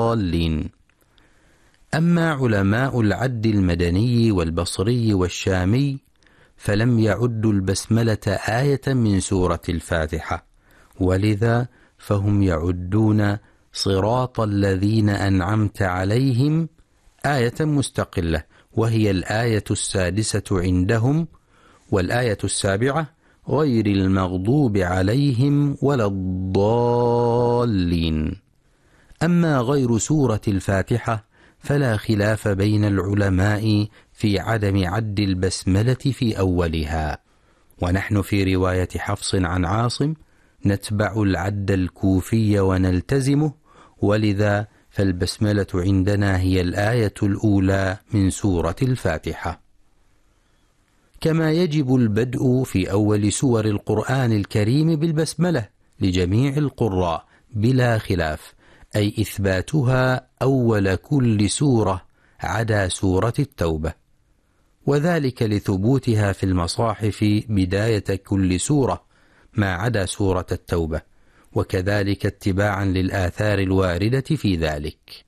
الضالين. أما علماء العد المدني والبصري والشامي فلم يعدوا البسملة آية من سورة الفاتحة، ولذا فهم يعدون صراط الذين أنعمت عليهم آية مستقلة، وهي الآية السادسة عندهم، والآية السابعة غير المغضوب عليهم ولا الضالين. أما غير سورة الفاتحة فلا خلاف بين العلماء في عدم عد البسملة في أولها، ونحن في رواية حفص عن عاصم نتبع العد الكوفي ونلتزمه، ولذا فالبسملة عندنا هي الآية الأولى من سورة الفاتحة. كما يجب البدء في أول سور القرآن الكريم بالبسملة لجميع القراء بلا خلاف، أي إثباتها أول كل سورة عدا سورة التوبة، وذلك لثبوتها في المصاحف بداية كل سورة ما عدا سورة التوبة، وكذلك اتباعا للآثار الواردة في ذلك.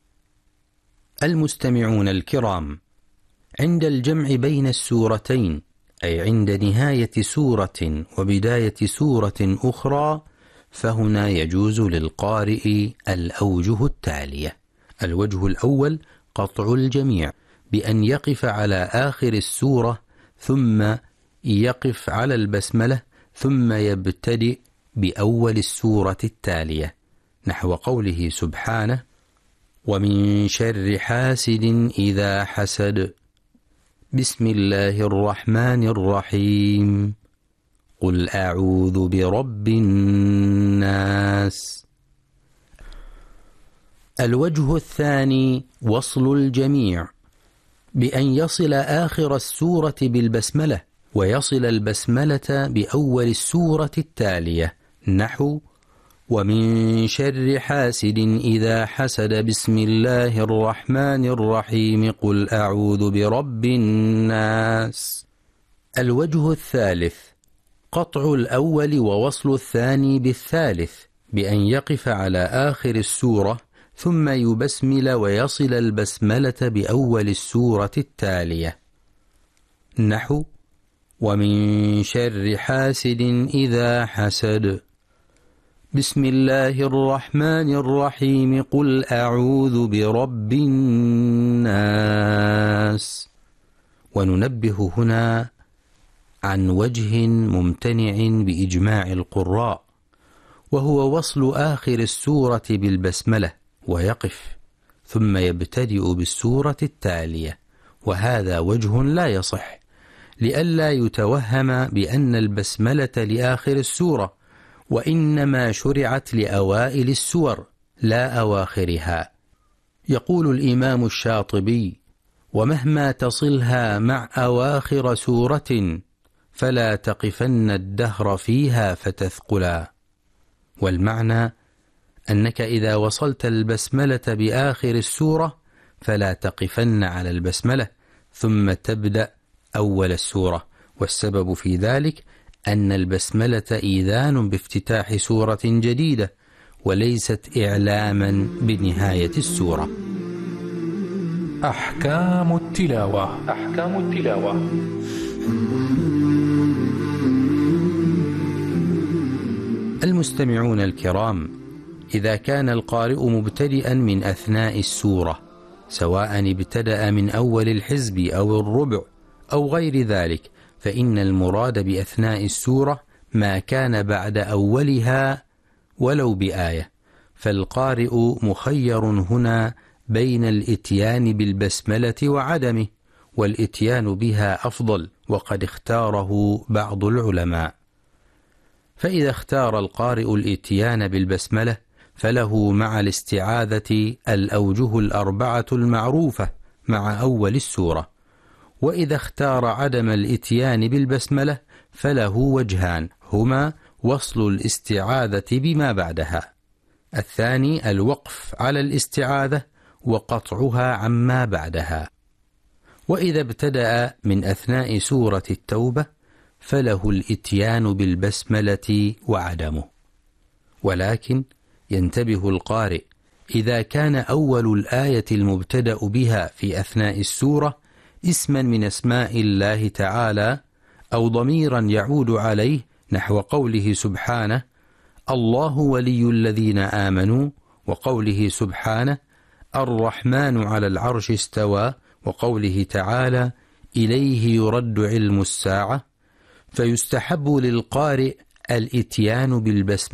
المستمعون الكرام، عند الجمع بين السورتين، أي عند نهاية سورة وبداية سورة أخرى، فهنا يجوز للقارئ الأوجه التالية. الوجه الأول قطع الجميع بأن يقف على آخر السورة ثم يقف على البسملة ثم يبتدئ بأول السورة التالية، نحو قوله سبحانه: ومن شر حاسد إذا حسد، بسم الله الرحمن الرحيم، قل أعوذ برب الناس. الوجه الثاني وصل الجميع بأن يصل آخر السورة بالبسملة ويصل البسملة بأول السورة التالية، نحو ومن شر حاسد إذا حسد، بسم الله الرحمن الرحيم، قل أعوذ برب الناس. الوجه الثالث قطع الأول ووصل الثاني بالثالث بأن يقف على آخر السورة ثم يبسمل ويصل البسملة بأول السورة التالية، نحو ومن شر حاسد إذا حسد، بسم الله الرحمن الرحيم، قل أعوذ برب الناس. وننبه هنا عن وجه ممتنع بإجماع القراء، وهو وصل آخر السورة بالبسملة ويقف ثم يبتدئ بالسورة التالية، وهذا وجه لا يصح، لئلا يتوهم بأن البسملة لآخر السورة، وإنما شرعت لأوائل السور لا أواخرها. يقول الإمام الشاطبي: ومهما تصلها مع أواخر سورة فلا تقفن الدهر فيها فتثقلا. والمعنى أنك إذا وصلت البسملة بآخر السورة فلا تقفن على البسملة ثم تبدأ أول السورة، والسبب في ذلك أن البسملة إيذان بافتتاح سورة جديدة وليست إعلاما بنهاية السورة. أحكام التلاوة. المستمعون الكرام، إذا كان القارئ مبتدئا من أثناء السورة، سواء ابتدأ من أول الحزب أو الربع أو غير ذلك، فإن المراد بأثناء السورة ما كان بعد أولها ولو بآية، فالقارئ مخير هنا بين الإتيان بالبسملة وعدمه، والإتيان بها أفضل، وقد اختاره بعض العلماء. فإذا اختار القارئ الإتيان بالبسملة فله مع الاستعاذة الأوجه الأربعة المعروفة مع أول السورة، وإذا اختار عدم الإتيان بالبسملة فله وجهان، هما وصل الاستعاذة بما بعدها، الثاني الوقف على الاستعاذة وقطعها عما بعدها. وإذا ابتدأ من أثناء سورة التوبة فله الإتيان بالبسملة وعدمه، ولكن ينتبه القارئ إذا كان أول الآية المبتدأ بها في أثناء السورة اسما من أسماء الله تعالى أو ضميرا يعود عليه نحو قوله سبحانه الله ولي الذين آمنوا، وقوله سبحانه الرحمن على العرش استوى، وقوله تعالى إليه يرد علم الساعة، فيستحب للقارئ الإتيان بالبسملة